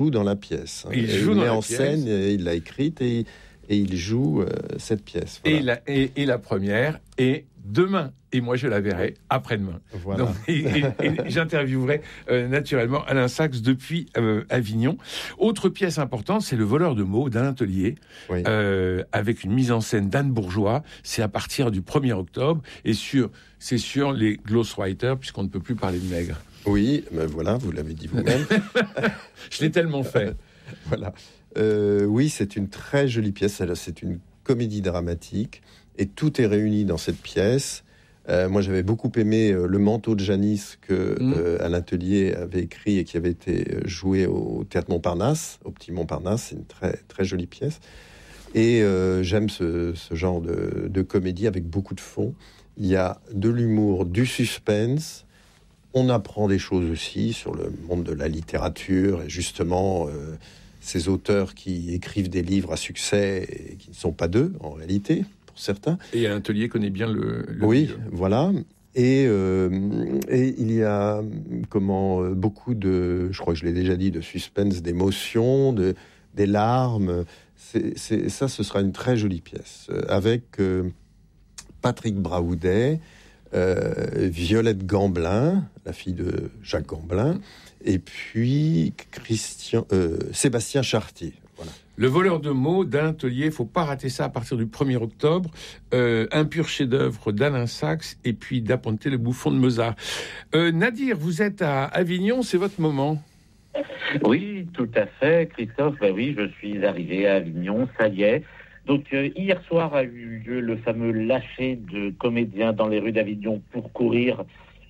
dans la pièce. Il joue dans met la en pièce. scène, il l'a écrite et il joue cette pièce. Voilà. Et la première est demain. Et moi, je la verrai après-demain. Voilà. Donc, et j'interviewerai naturellement Alain Sachs depuis Avignon. Autre pièce importante, c'est Le voleur de mots d'Alain Tellier, Oui. avec une mise en scène d'Anne Bourgeois. C'est à partir du 1er octobre. Et c'est sur les ghostwriters, puisqu'on ne peut plus parler de nègres. Oui, mais voilà, vous l'avez dit vous-même. Je l'ai tellement fait. Voilà. Oui, c'est une très jolie pièce. C'est une comédie dramatique et tout est réuni dans cette pièce. Moi, j'avais beaucoup aimé Le manteau de Janice que Alain Tellier avait écrit et qui avait été joué au Théâtre Montparnasse, au Petit Montparnasse. C'est une très, très jolie pièce. Et j'aime ce genre de comédie avec beaucoup de fond. Il y a de l'humour, du suspense. On apprend des choses aussi sur le monde de la littérature et justement ces auteurs qui écrivent des livres à succès et qui ne sont pas d'eux en réalité pour certains. Et Alain Tellier connaît bien le oui, milieu. voilà. Et il y a beaucoup de, je crois que je l'ai déjà dit, de suspense, d'émotion, des larmes. Ça, ce sera une très jolie pièce avec Patrick Braoudet. Violette Gamblin, la fille de Jacques Gamblin, et puis Sébastien Chartier. Voilà. Le voleur de mots d'Alain Tellier, il ne faut pas rater ça à partir du 1er octobre. Un pur chef-d'œuvre d'Alain Sachs et puis Da Ponte, le bouffon de Mozart. Nadir, vous êtes à Avignon, c'est votre moment. Oui, tout à fait, Christophe. Ben oui, je suis arrivé à Avignon, ça y est. Donc hier soir a eu lieu le fameux lâcher de comédiens dans les rues d'Avignon pour courir,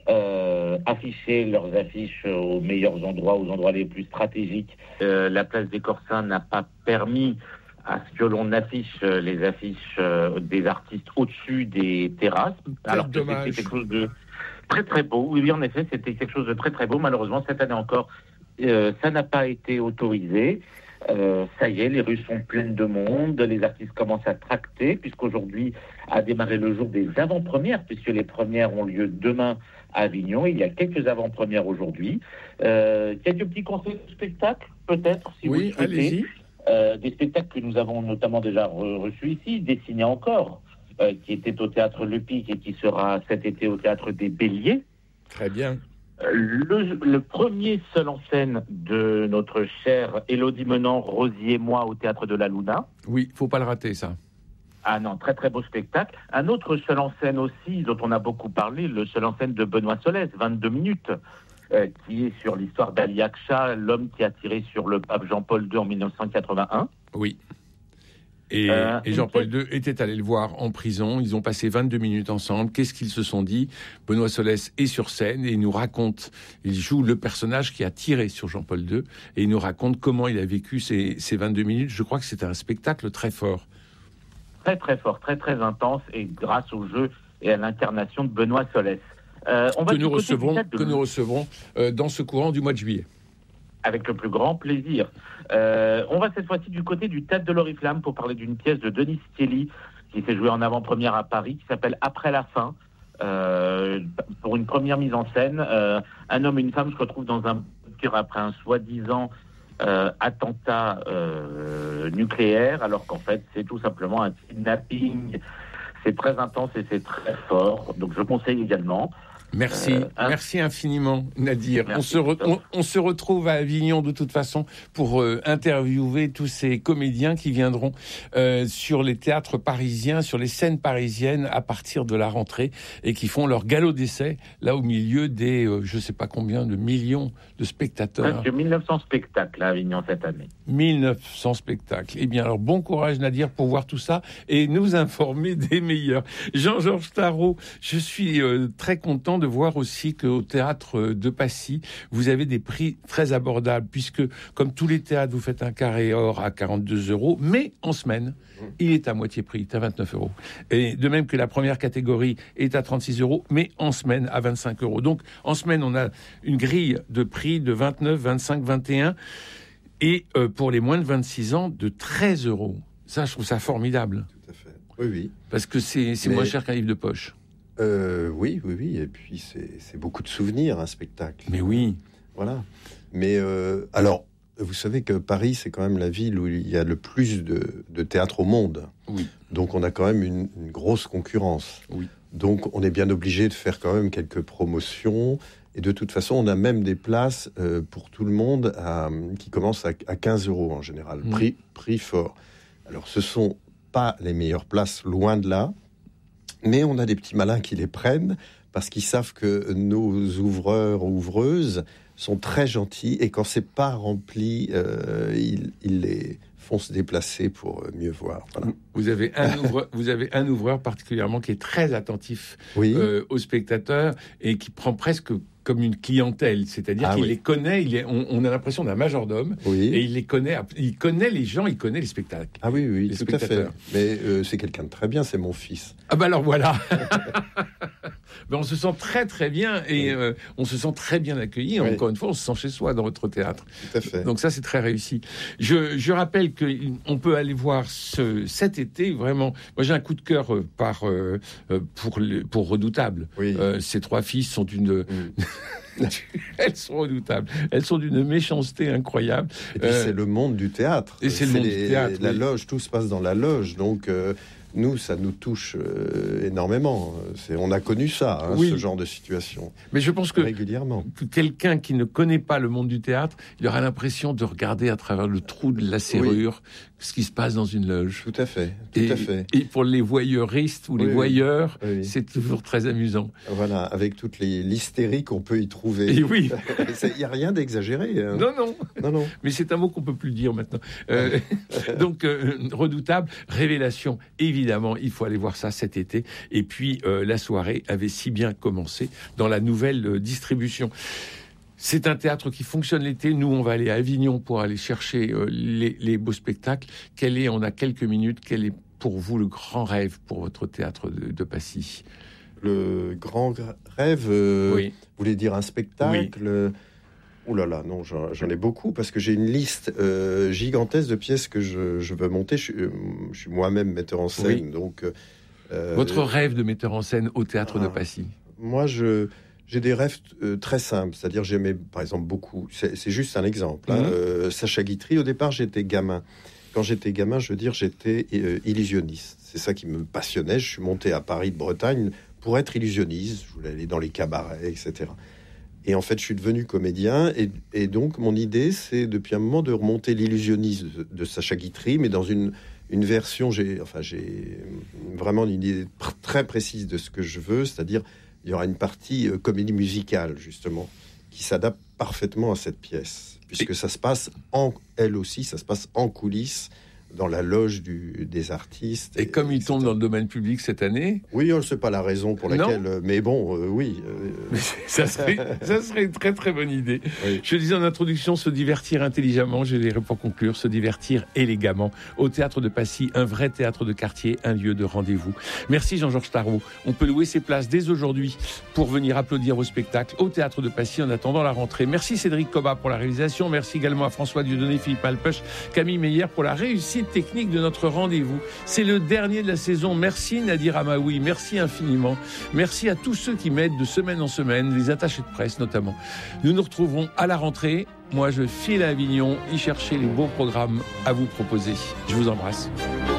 afficher leurs affiches aux meilleurs endroits, aux endroits les plus stratégiques. La place des Corsins n'a pas permis à ce que l'on affiche les affiches des artistes au-dessus des terrasses. Alors que c'était quelque chose de très très beau. Oui, en effet, c'était quelque chose de très très beau. Malheureusement, cette année encore, ça n'a pas été autorisé. Ça y est, les rues sont pleines de monde, les artistes commencent à tracter, puisqu'aujourd'hui a démarré le jour des avant-premières, puisque les premières ont lieu demain à Avignon. Il y a quelques avant-premières aujourd'hui. Quelques petits conseils de spectacle, peut-être, si vous le souhaitez. Allez-y. Des spectacles que nous avons notamment déjà reçus ici, Dessinés encore, qui était au Théâtre Le Pic et qui sera cet été au Théâtre des Béliers. Très bien. Le premier seul en scène de notre chère Élodie Menant, Rosier et moi au Théâtre de la Luna. Oui, faut pas le rater, ça. Ah non, très très beau spectacle. Un autre seul en scène aussi, dont on a beaucoup parlé, le seul en scène de Benoît Solès, 22 minutes, qui est sur l'histoire d'Ali Akcha, l'homme qui a tiré sur le pape Jean-Paul II en 1981. Oui. Et Jean-Paul II était allé le voir en prison. Ils ont passé 22 minutes ensemble. Qu'est-ce qu'ils se sont dit ? Benoît Solès est sur scène et il nous raconte, il joue le personnage qui a tiré sur Jean-Paul II et il nous raconte comment il a vécu ces 22 minutes. Je crois que c'est un spectacle très fort. Très très fort, très très intense et grâce au jeu et à l'incarnation de Benoît Solès. Que nous recevrons dans ce courant du mois de juillet. Avec le plus grand plaisir. On va cette fois-ci du côté du Théâtre de l'Oriflamme pour parler d'une pièce de Denis Stiely qui s'est jouée en avant-première à Paris, qui s'appelle Après la fin. Pour une première mise en scène, un homme et une femme se retrouvent dans un bunker après un soi-disant attentat nucléaire, alors qu'en fait c'est tout simplement un kidnapping. C'est très intense et c'est très fort, donc je conseille également. Merci, merci infiniment Nadir. Merci, on se retrouve à Avignon de toute façon pour interviewer tous ces comédiens qui viendront sur les théâtres parisiens, sur les scènes parisiennes à partir de la rentrée et qui font leur galop d'essai là au milieu des je sais pas combien de millions de spectateurs. Presque 1900 spectacles à Avignon cette année. 1900 spectacles. Eh bien alors bon courage Nadir pour voir tout ça et nous informer des meilleurs. Jean-Georges Tarot, je suis très content de voir aussi qu'au théâtre de Passy, vous avez des prix très abordables, puisque comme tous les théâtres, vous faites un carré or à 42 €, mais en semaine, il est à moitié prix, il est à 29 €. Et de même que la première catégorie est à 36 €, mais en semaine à 25 €. Donc en semaine, on a une grille de prix de 29, 25, 21, et pour les moins de 26 ans, de 13 €. Ça, je trouve ça formidable. Tout à fait. Oui, oui. Parce que c'est moins cher qu'un livre de poche. Oui. Et puis, c'est beaucoup de souvenirs, un spectacle. Mais oui. Voilà. Mais alors, vous savez que Paris, c'est quand même la ville où il y a le plus de théâtre au monde. Oui. Donc on a quand même une grosse concurrence. Oui. Donc on est bien obligé de faire quand même quelques promotions. Et de toute façon, on a même des places pour tout le monde qui commencent à 15 € en général. Prix fort. Alors ce sont pas les meilleures places, loin de là. Mais on a des petits malins qui les prennent parce qu'ils savent que nos ouvreurs ou ouvreuses sont très gentils et quand c'est pas rempli, ils les font se déplacer pour mieux voir. Voilà. Vous avez un ouvreur particulièrement qui est très attentif Oui. Aux spectateurs et qui prend presque comme une clientèle, c'est-à-dire qu'il les connaît, on a l'impression d'un majordome, et il connaît les gens, il connaît les spectacles. Ah oui, tout à fait. Mais c'est quelqu'un de très bien, c'est mon fils. Ah bah alors voilà. Ben on se sent très très bien et on se sent très bien accueilli. Oui. Encore une fois, on se sent chez soi dans votre théâtre. Tout à fait. Donc ça, c'est très réussi. Je rappelle qu'on peut aller voir cet été, vraiment. Moi, j'ai un coup de cœur pour Redoutable. Oui. Ces trois filles sont elles sont redoutables. Elles sont d'une méchanceté incroyable. Et puis c'est le monde du théâtre. Et c'est le monde du théâtre. La loge, tout se passe dans la loge. Donc nous, ça nous touche énormément. On a connu ça, ce genre de situation. Mais je pense que régulièrement, quelqu'un qui ne connaît pas le monde du théâtre, il aura l'impression de regarder à travers le trou de la serrure ce qui se passe dans une loge. Tout à fait. Et pour les voyeuristes ou les voyeurs, c'est toujours très amusant. Voilà, avec toute l'hystérie qu'on peut y trouver. Et oui. Il n'y a rien d'exagéré. Hein. Non. Mais c'est un mot qu'on peut plus dire maintenant. Donc, Redoutable, révélation, évidemment, il faut aller voir ça cet été. Et puis, la soirée avait si bien commencé dans la nouvelle distribution. C'est un théâtre qui fonctionne l'été. Nous, on va aller à Avignon pour aller chercher les beaux spectacles. On a quelques minutes. Quel est pour vous le grand rêve pour votre théâtre de Passy ? Le grand rêve, vous voulez dire un spectacle ? Ouh là là, non, j'en ai beaucoup parce que j'ai une liste gigantesque de pièces que je veux monter. Je suis moi-même metteur en scène, donc. Votre rêve de metteur en scène au théâtre de Passy ? Moi, j'ai des rêves très simples, c'est-à-dire j'aimais par exemple beaucoup, c'est juste un exemple, Sacha Guitry. Au départ, j'étais gamin. Quand j'étais gamin, je veux dire, j'étais illusionniste. C'est ça qui me passionnait. Je suis monté à Paris de Bretagne pour être illusionniste. Je voulais aller dans les cabarets, etc. Et en fait, je suis devenu comédien. Et donc, mon idée, c'est depuis un moment de remonter l'illusionnisme de Sacha Guitry, mais dans une version, j'ai vraiment une idée très précise de ce que je veux, c'est-à-dire il y aura une partie comédie musicale, justement, qui s'adapte parfaitement à cette pièce, puisque ça se passe elle aussi, ça se passe en coulisses, dans la loge des artistes. Et comme il tombe dans le domaine public cette année... Oui, c'est pas la raison pour laquelle... mais bon, oui. Ça serait une très très bonne idée. Oui. Je disais en introduction, se divertir intelligemment, je dirais pour conclure, se divertir élégamment. Au théâtre de Passy, un vrai théâtre de quartier, un lieu de rendez-vous. Merci Jean-Georges Tarrou. On peut louer ses places dès aujourd'hui pour venir applaudir vos spectacles au théâtre de Passy en attendant la rentrée. Merci Cédric Cobat pour la réalisation. Merci également à François Dieudonné, Philippe Alpech, Camille Meyer pour la réussite technique de notre rendez-vous. C'est le dernier de la saison. Merci Nadir Amaoui, merci infiniment. Merci à tous ceux qui m'aident de semaine en semaine, les attachés de presse notamment. Nous nous retrouverons à la rentrée. Moi, je file à Avignon y chercher les beaux programmes à vous proposer. Je vous embrasse.